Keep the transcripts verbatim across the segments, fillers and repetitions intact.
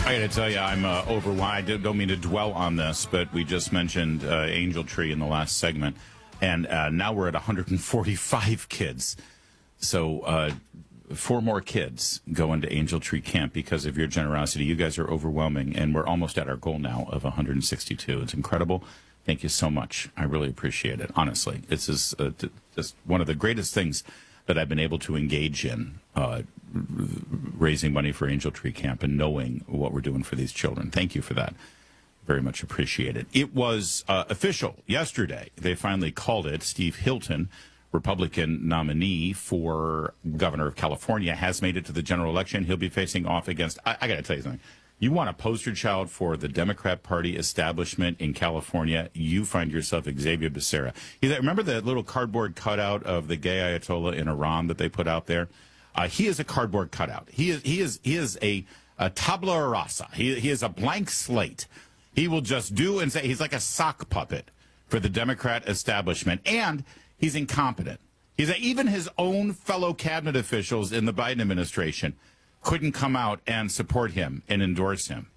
I got to tell you, I'm uh, overwhelmed. I don't mean to dwell on this, but we just mentioned uh, Angel Tree in the last segment, and uh, now we're at one hundred forty-five kids. So uh, four more kids go into Angel Tree Camp because of your generosity. You guys are overwhelming, and we're almost at our goal now of one hundred sixty-two. It's incredible. Thank you so much. I really appreciate it. Honestly, this is uh, t- just one of the greatest things that I've been able to engage in, uh, raising money for Angel Tree Camp and knowing what we're doing for these children. Thank you for that. Very much appreciated. It was uh, official yesterday. They finally called it. Steve Hilton, Republican nominee for governor of California, has made it to the general election. He'll be facing off against, I, I got to tell you something. You want a poster child for the Democrat Party establishment in California, you find yourself Xavier Becerra. You remember the little cardboard cutout of the gay Ayatollah in Iran that they put out there? Uh, he is a cardboard cutout. He is he is he is a, a tabula rasa. He he is a blank slate. He will just do and say. He's like a sock puppet for the Democrat establishment, and he's incompetent. He's a, even his own fellow cabinet officials in the Biden administration couldn't come out and support him and endorse him.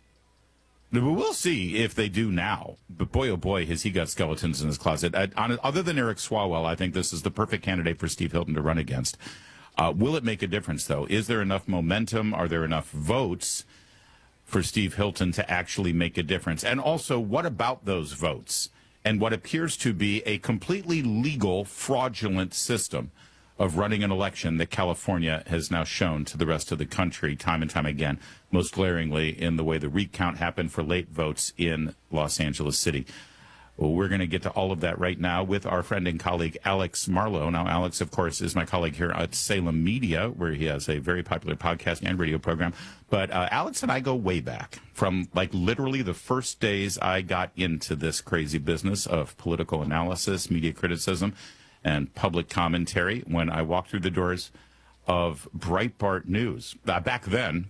We'll see if they do now. But boy, oh boy, has he got skeletons in his closet. I, on, other than Eric Swalwell, I think this is the perfect candidate for Steve Hilton to run against. Uh, will it make a difference, though? Is there enough momentum? Are there enough votes for Steve Hilton to actually make a difference? And also, what about those votes and what appears to be a completely legal, fraudulent system of running an election that California has now shown to the rest of the country time and time again, most glaringly in the way the recount happened for late votes in Los Angeles City. Well, we're going to get to all of that right now with our friend and colleague, Alex Marlow. Now, Alex, of course, is my colleague here at Salem Media, where he has a very popular podcast and radio program. But uh, Alex and I go way back from, like, literally the first days I got into this crazy business of political analysis, media criticism, and public commentary when I walked through the doors of Breitbart News. Uh, back then,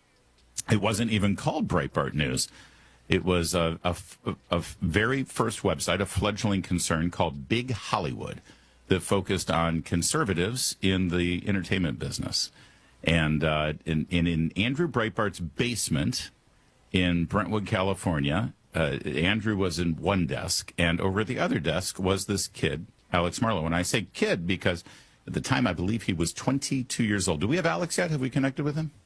it wasn't even called Breitbart News. It was a, a, a very first website, a fledgling concern called Big Hollywood that focused on conservatives in the entertainment business. And uh, in, in, in Andrew Breitbart's basement in Brentwood, California, uh, Andrew was in one desk, and over at the other desk was this kid, Alex Marlow. And I say kid because at the time I believe he was twenty-two years old. Do we have Alex yet? Have we connected with him?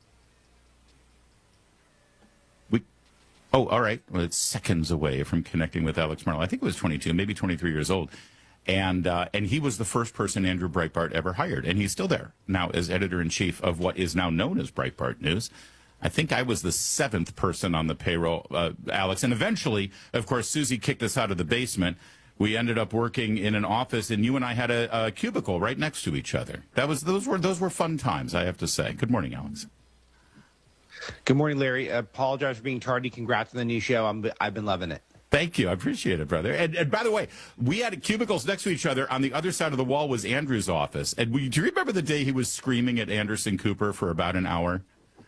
We. Oh, all right. Well, it's seconds away from connecting with Alex Marlow. I think it was twenty-two, maybe twenty-three years old. And uh, and he was the first person Andrew Breitbart ever hired. And he's still there now as editor-in-chief of what is now known as Breitbart News. I think I was the seventh person on the payroll, uh, Alex. And eventually, of course, Susie kicked us out of the basement. We ended up working in an office, and you and I had a, a cubicle right next to each other. That was those were those were fun times, I have to say. Good morning, Alex. Good morning, Larry. I apologize for being tardy. Congrats on the new show. I'm, I've been loving it. Thank you. I appreciate it, brother. And, and by the way, we had cubicles next to each other. On the other side of the wall was Andrew's office. And we, do you remember the day he was screaming at Anderson Cooper for about an hour?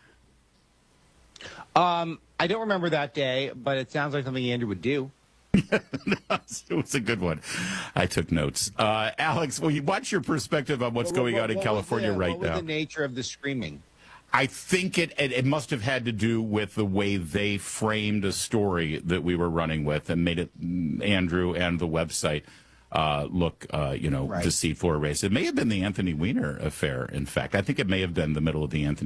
Um, I don't remember that day, but it sounds like something Andrew would do. It was a good one. I took notes. Uh, Alex, well, what's your perspective on what's what, going what, on in what California the, right what was now? The nature of the screaming? I think it, it it must have had to do with the way they framed a story that we were running with and made it, Andrew and the website, uh, look, uh, you know, right. deceitful or racist. It may have been the Anthony Weiner affair, in fact. I think it may have been the middle of the Anthony